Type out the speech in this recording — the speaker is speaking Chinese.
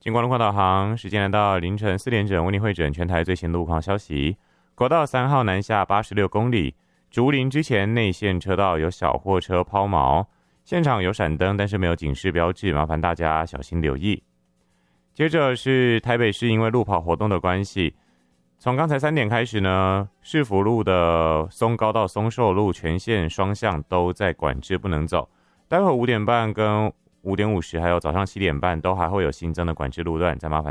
经过路况导航，时间来到凌晨4点整，为您汇整全台最新路况消息。国道3号南下86公里，竹林之前内线车道有小货车抛锚，现场有闪灯，但是没有警示标志，麻烦大家小心留意。接着是台北市因为路跑活动的关系，从刚才3点开始呢，市府路的松高到松寿路全线双向都在管制不能走，待会5点半跟5点50还有早上7点半都还会有新增的管制路段，再麻烦